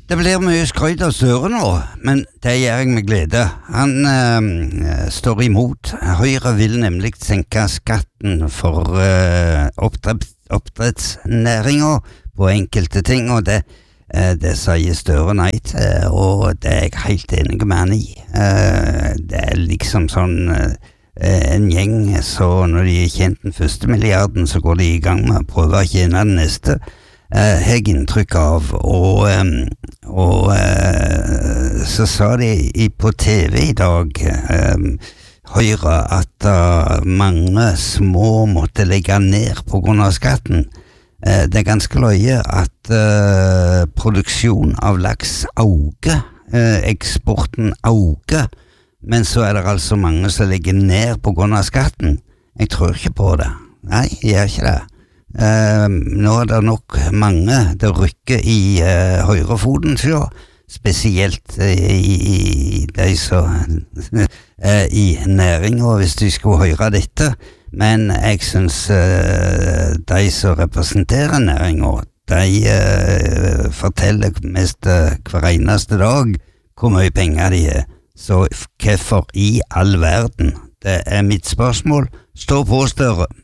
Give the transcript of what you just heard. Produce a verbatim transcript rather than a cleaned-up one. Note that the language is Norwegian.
Det blir mye skryt av Støre nå, men det gjør jeg med glede. Han eh, står imot. Høyre vil nemlig senke skatten for eh, oppdretts, oppdrettsnæringa på enkelte ting, og det, eh, det sier Støre nei til, og det er jeg helt enig med han i. Eh, det er liksom sånn eh, en gjeng, så når de har tjent den første milliarden, så går de i gang med å prøve å tjene den neste. Uh, jeg inntrykk av og, um, og uh, så sa de i, på T V i dag um, Høyre at uh, mange små måtte legge ned på grunn av skatten. Uh, det er ganske løye at uh, produksjon av laks auker, uh, eksporten auker, men så er det altså mange som legger ned på grunn av skatten. Jeg tror ikke på det. Nei, jeg gjør ikke det. Uh, nå er det nok mange det rykker i uh, høyrefoten, så spesielt uh, i, i de som uh, i næringa, hvis de skulle høre dette, men jeg synes uh, de som representerer næringa, de uh, forteller mest uh, hver eneste dag hvor mye penger de er, så hvorfor i all verden? Det er mitt spørsmål. Stå på, Støre.